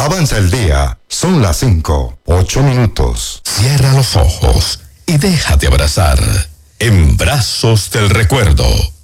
Avanza el día. Son las 5:08. Cierra los ojos y déjate abrazar en brazos del recuerdo.